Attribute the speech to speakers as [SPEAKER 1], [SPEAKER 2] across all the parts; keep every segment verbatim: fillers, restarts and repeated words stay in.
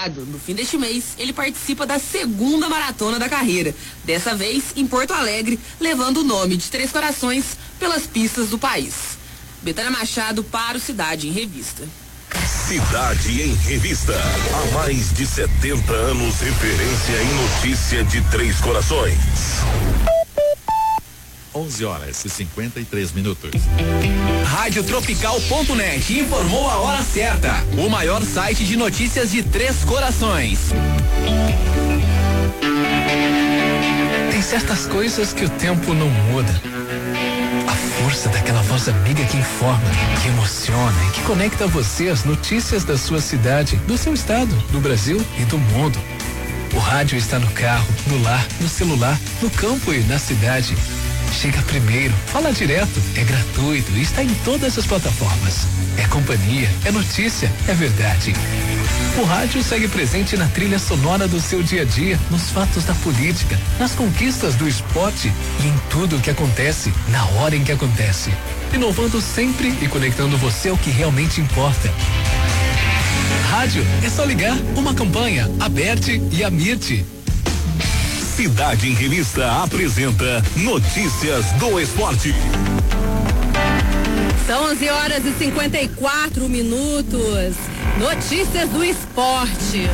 [SPEAKER 1] sábado, no fim deste mês, ele participa da segunda maratona da carreira, dessa vez em Porto Alegre, levando o nome de Três Corações pelas pistas do país. Betânia Machado para o Cidade em Revista.
[SPEAKER 2] Cidade em Revista. Há mais de setenta anos, referência em notícia de Três Corações.
[SPEAKER 3] onze horas e cinquenta e três minutos.
[SPEAKER 4] Rádio Tropical ponto net informou a hora certa. O maior site de notícias de Três Corações.
[SPEAKER 5] Tem certas coisas que o tempo não muda. A força daquela voz amiga que informa, que emociona e que conecta você às notícias da sua cidade, do seu estado, do Brasil e do mundo. O rádio está no carro, no lar, no celular, no campo e na cidade. Chega primeiro, fala direto, é gratuito e está em todas as plataformas. É companhia, é notícia, é verdade. O rádio segue presente na trilha sonora do seu dia a dia, nos fatos da política, nas conquistas do esporte e em tudo o que acontece, na hora em que acontece. Inovando sempre e conectando você ao que realmente importa. Rádio, é só ligar, uma campanha, Aberte e Amirte.
[SPEAKER 2] Cidade em Revista apresenta Notícias do Esporte.
[SPEAKER 6] São onze horas e cinquenta e quatro minutos. Notícias do esporte.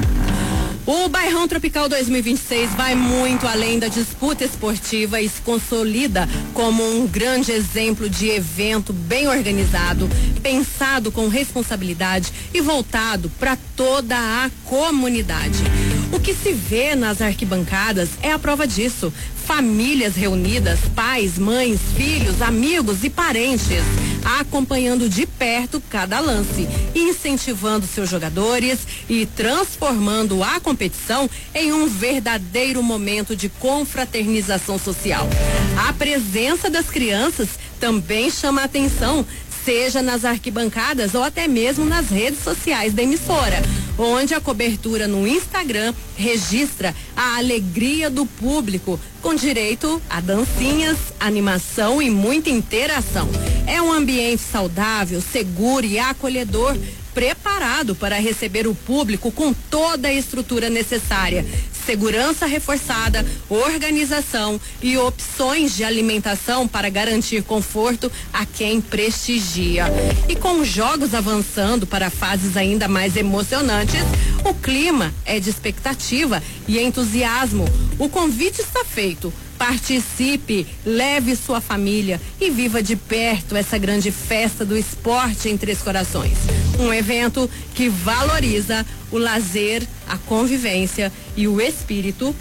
[SPEAKER 6] O Bairrão Tropical dois mil e vinte e seis vai muito além da disputa esportiva e se consolida como um grande exemplo de evento bem organizado, pensado com responsabilidade e voltado para toda a comunidade. O que se vê nas arquibancadas é a prova disso. Famílias reunidas, pais, mães, filhos, amigos e parentes, acompanhando de perto cada lance, incentivando seus jogadores e transformando a competição em um verdadeiro momento de confraternização social. A presença das crianças também chama a atenção, seja nas arquibancadas ou até mesmo nas redes sociais da emissora, onde a cobertura no Instagram registra a alegria do público, com direito a dancinhas, animação e muita interação. É um ambiente saudável, seguro e acolhedor, preparado para receber o público com toda a estrutura necessária. Segurança reforçada, organização e opções de alimentação para garantir conforto a quem prestigia. E com jogos avançando para fases ainda mais emocionantes, o clima é de expectativa e entusiasmo. O convite está feito. Participe, leve sua família e viva de perto essa grande festa do esporte em Três Corações. Um evento que valoriza o lazer, a convivência e o espírito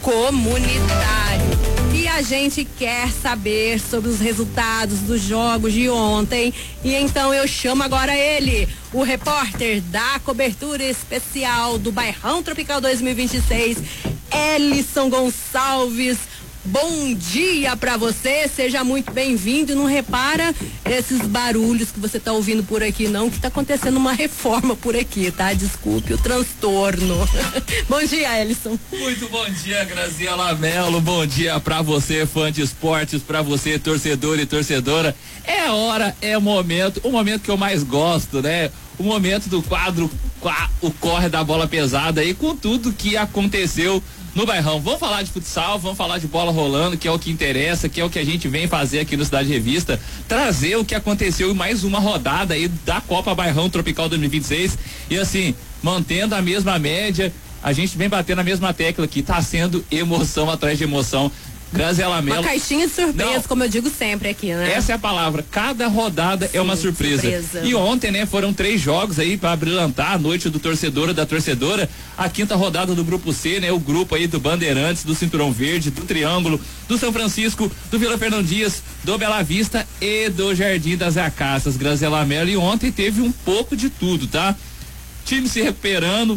[SPEAKER 6] comunitário. E a gente quer saber sobre os resultados dos jogos de ontem. E então eu chamo agora ele, o repórter da cobertura especial do Bairrão Tropical dois mil e vinte e seis, Elisson Gonçalves. Bom dia pra você, seja muito bem-vindo. Não repara esses barulhos que você tá ouvindo por aqui não, que tá acontecendo uma reforma por aqui, tá? Desculpe o transtorno. Bom dia, Elisson.
[SPEAKER 7] Muito bom dia, Graziela Mello. Bom dia pra você, fã de esportes, pra você, torcedor e torcedora. É hora, é momento, o momento que eu mais gosto, né? O momento do quadro, o corre da bola pesada aí, com tudo que aconteceu no Bairrão. Vamos falar de futsal, vamos falar de bola rolando, que é o que interessa, que é o que a gente vem fazer aqui no Cidade Revista, trazer o que aconteceu em mais uma rodada aí da Copa Bairrão Tropical dois mil e vinte e seis, e assim, mantendo a mesma média, a gente vem batendo a mesma tecla aqui, tá sendo emoção atrás de emoção. Graziela Mello.
[SPEAKER 6] Uma caixinha de surpresa, não, como eu digo sempre aqui, né?
[SPEAKER 7] Essa é a palavra. Cada rodada Sim, é uma surpresa. surpresa. E ontem, né, foram três jogos aí para brilhantar a noite do torcedor e da torcedora. A quinta rodada do Grupo C, né? O grupo aí do Bandeirantes, do Cinturão Verde, do Triângulo, do São Francisco, do Vila Fernão Dias, do Bela Vista e do Jardim das Acácias. Graziela Mello. E ontem teve um pouco de tudo, tá? Time se recuperando,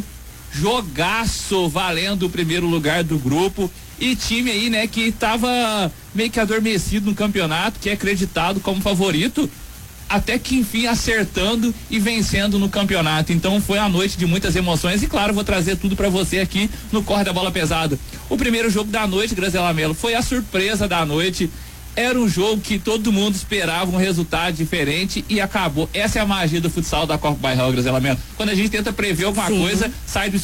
[SPEAKER 7] jogaço valendo o primeiro lugar do grupo. E time aí, né, que tava meio que adormecido no campeonato, que é acreditado como favorito, até que enfim acertando e vencendo no campeonato. Então foi a noite de muitas emoções e claro, vou trazer tudo pra você aqui no Corre da Bola Pesada. O primeiro jogo da noite, Graziela Mello, foi a surpresa da noite. Era um jogo que todo mundo esperava um resultado diferente e acabou. Essa é a magia do futsal da Copa Bairrão, Graziela Mello. Quando a gente tenta prever alguma Sim. coisa, sai do